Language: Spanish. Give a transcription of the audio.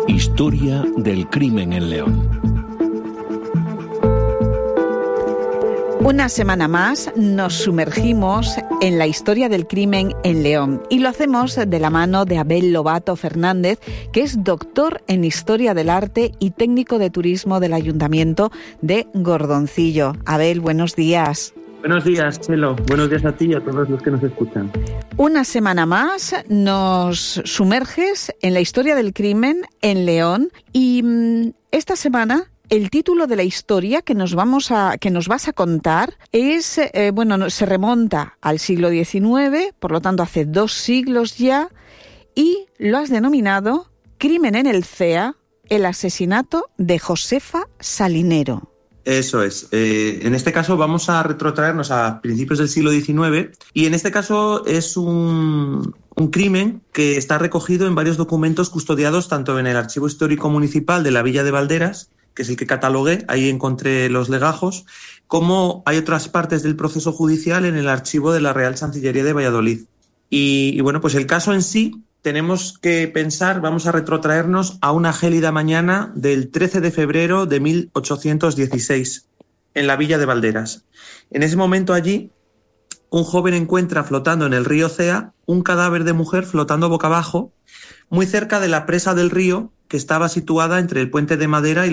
Historia del crimen en León. Una semana más nos sumergimos en la historia del crimen en León y lo hacemos de la mano de Abel Lobato Fernández, que es doctor en Historia del Arte y técnico de turismo del Ayuntamiento de Gordoncillo. Abel, buenos días. Buenos días, Chelo. Buenos días a ti y a todos los que nos escuchan. Una semana más nos sumerges en la historia del crimen en León y esta semana el título de la historia que nos vas a contar es, se remonta al siglo XIX, por lo tanto hace 2 siglos ya, y lo has denominado Crimen en el CEA, el asesinato de Josefa Salinero. Eso es. En este caso vamos a retrotraernos a principios del siglo XIX y en este caso es un crimen que está recogido en varios documentos custodiados tanto en el Archivo Histórico Municipal de la Villa de Valderas, que es el que catalogué, ahí encontré los legajos, como hay otras partes del proceso judicial en el archivo de la Real Chancillería de Valladolid. Y bueno, pues el caso en sí, tenemos que pensar, vamos a retrotraernos a una gélida mañana del 13 de febrero de 1816, en la Villa de Valderas. En ese momento allí, un joven encuentra flotando en el río Cea un cadáver de mujer flotando boca abajo, muy cerca de la presa del río que estaba situada entre el puente de madera y